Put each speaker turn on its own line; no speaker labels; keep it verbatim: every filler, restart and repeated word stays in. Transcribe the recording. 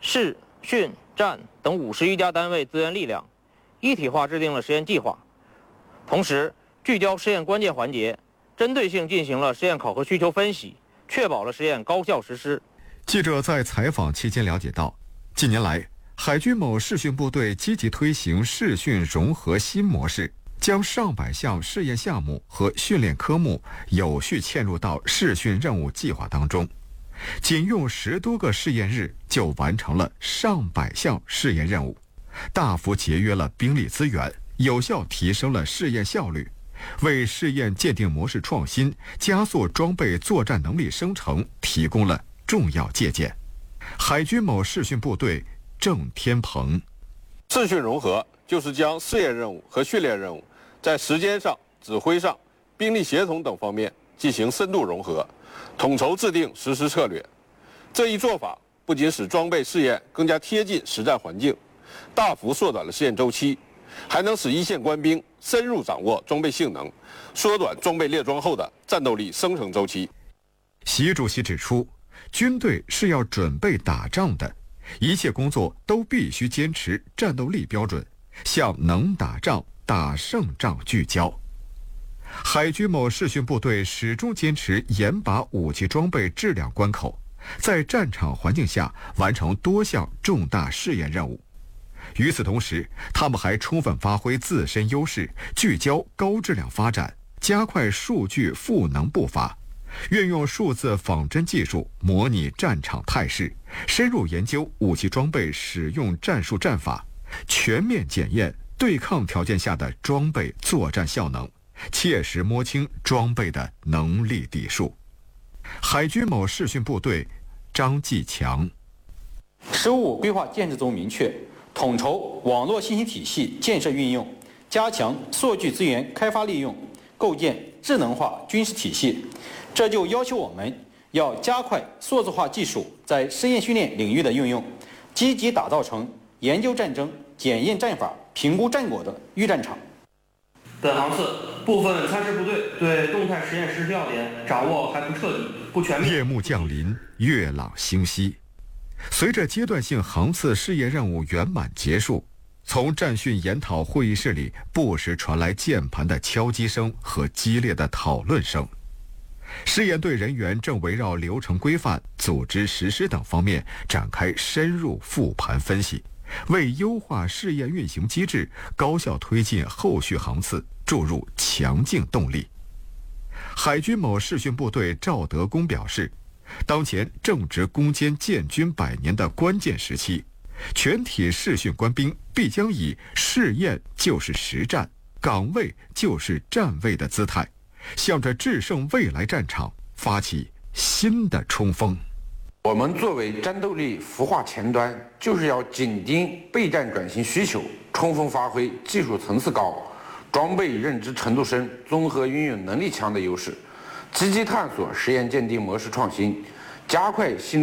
市、训、战等五十余家单位资源力量，一体化制定了实验计划，同时聚焦实验关键环节，针对性进行了实验考核需求分析，确保了实验高效实施。
记者在采访期间了解到，近年来，海军某试训部队积极推行试训融合新模式，将上百项试验项目和训练科目有序嵌入到试训任务计划当中。仅用十多个试验日就完成了上百项试验任务，大幅节约了兵力资源，有效提升了试验效率，为试验鉴定模式创新、加速装备作战能力生成提供了重要借鉴。海军某试训部队郑天鹏：
试训融合就是将试验任务和训练任务在时间上、指挥上、兵力协同等方面进行深度融合，统筹制定实施策略。这一做法不仅使装备试验更加贴近实战环境，大幅缩短了试验周期，还能使一线官兵深入掌握装备性能，缩短装备列装后的战斗力生成周期。
习主席指出，军队是要准备打仗的，一切工作都必须坚持战斗力标准，向能打仗、打胜仗聚焦。海军某试训部队始终坚持严把武器装备质量关口，在战场环境下完成多项重大试验任务。与此同时，他们还充分发挥自身优势，聚焦高质量发展，加快数据赋能步伐，运用数字仿真技术模拟战场态势，深入研究武器装备使用战术战法，全面检验对抗条件下的装备作战效能，切实摸清装备的能力底数。海军某试训部队张继强：
十五规划建设中明确，统筹网络信息体系建设运用，加强数据资源开发利用，构建智能化军事体系。这就要求我们要加快数字化技术在实验训练领域的应用，积极打造成研究战争、检验战法、评估战果的预战场。
本航次部分参试部队对动态实验实施要点掌握还不彻底、不全面。
夜幕降临，月朗星稀。随着阶段性航次试验任务圆满结束，从战训研讨会议室里不时传来键盘的敲击声和激烈的讨论声。试验队人员正围绕流程规范、组织实施等方面展开深入复盘分析，为优化试验运行机制、高效推进后续航次注入强劲动力。海军某试训部队赵德功表示，当前正值攻坚建军百年的关键时期，全体试训官兵必将以试验就是实战、岗位就是站位的姿态，向着制胜未来战场发起新的冲锋。
我们作为战斗力孵化前端，就是要紧盯备战转型需求，充分发挥技术层次高、装备认知程度深、综合运用能力强的优势，积极探索实验鉴定模式创新，加快新